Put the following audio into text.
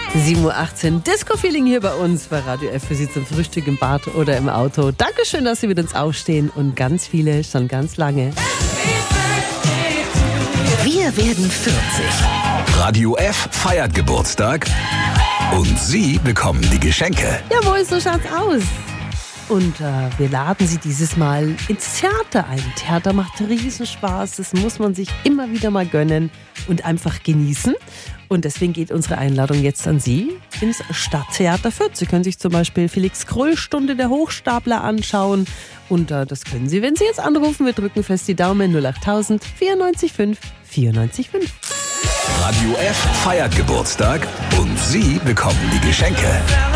7:18 Uhr, Disco-Feeling hier bei uns bei Radio F für Sie zum Frühstück im Bad oder im Auto. Dankeschön, dass Sie mit uns aufstehen und ganz viele schon ganz lange. Wir werden 40. Radio F feiert Geburtstag und Sie bekommen die Geschenke. Jawohl, so schaut's aus. Und wir laden Sie dieses Mal ins Theater ein. Theater macht Riesenspaß, das muss man sich immer wieder mal gönnen und einfach genießen. Und deswegen geht unsere Einladung jetzt an Sie ins Stadttheater Fürth. Sie können sich zum Beispiel Felix Krull Stunde der Hochstapler anschauen. Und das können Sie, wenn Sie jetzt anrufen. Wir drücken fest die Daumen 08000 94 5 94 5. Radio F feiert Geburtstag und Sie bekommen die Geschenke.